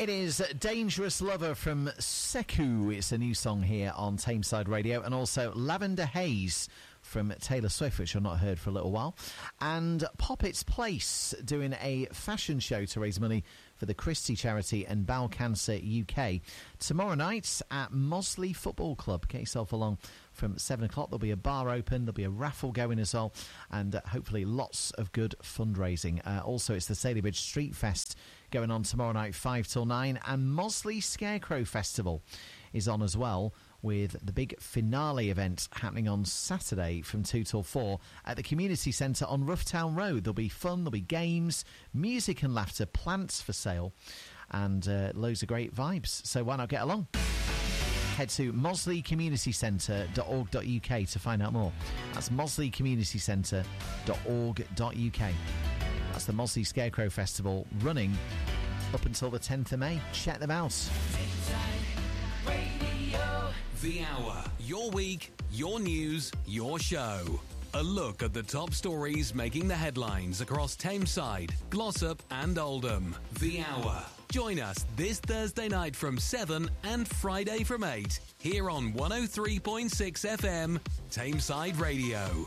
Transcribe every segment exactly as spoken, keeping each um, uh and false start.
It is Dangerous Lover from Sekou. It's a new song here on Tameside Radio. And also Lavender Haze from Taylor Swift, which I've not heard for a little while. And Poppet's Place doing a fashion show to raise money for the Christie Charity and Bowel Cancer U K. Tomorrow night at Mosley Football Club. Get yourself along from seven o'clock. There'll be a bar open, there'll be a raffle going as well, and uh, hopefully lots of good fundraising. Uh, also, it's the Saleybridge Street Fest going on tomorrow night, five till nine, and Mosley Scarecrow Festival is on as well, with the big finale event happening on Saturday from two till four at the Community Centre on Roughtown Road. There'll be fun, there'll be games, music and laughter, plants for sale, and uh, loads of great vibes. So why not get along? Head to mosley community centre dot org dot U K to find out more. That's mosley community centre dot org dot U K. That's the Mosley Scarecrow Festival running up until the tenth of May. Check them out. The Hour. Your week, your news, your show. A look at the top stories making the headlines across Tameside, Glossop and Oldham. The Hour. Join us this Thursday night from seven and Friday from eight here on one oh three point six F M, Tameside Radio.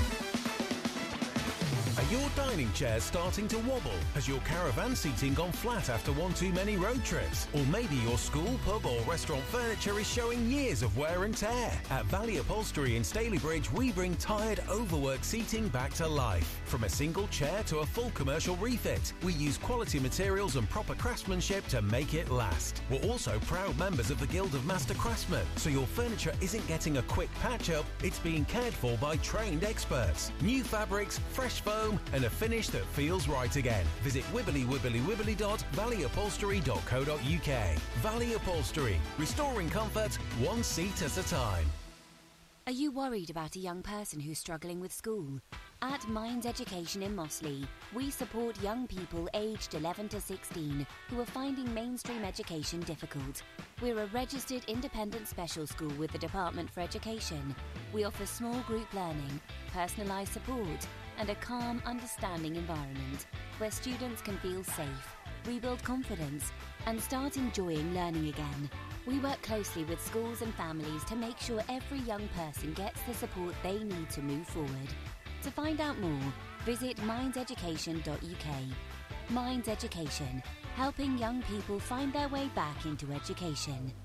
Are your dining chairs starting to wobble? Has your caravan seating gone flat after one too many road trips? Or maybe your school, pub or restaurant furniture is showing years of wear and tear? At Valley Upholstery in Stalybridge, we bring tired, overworked seating back to life. From a single chair to a full commercial refit, we use quality materials and proper craftsmanship to make it last. We're also proud members of the Guild of Master Craftsmen, so your furniture isn't getting a quick patch-up, it's being cared for by trained experts. New fabrics, fresh foam, and a finish that feels right again. Visit wibbly wibbly wibbly dot valley upholstery dot co dot U K. Valley Upholstery, restoring comfort one seat at a time. Are you worried about a young person who's struggling with school? At Minds Education in Mosley, we support young people aged eleven to sixteen who are finding mainstream education difficult. We're a registered independent special school with the Department for Education. We offer small group learning, personalised support, and a calm, understanding environment where students can feel safe, rebuild confidence, and start enjoying learning again. We work closely with schools and families to make sure every young person gets the support they need to move forward. To find out more, visit minds education dot U K. Minds Education, helping young people find their way back into education.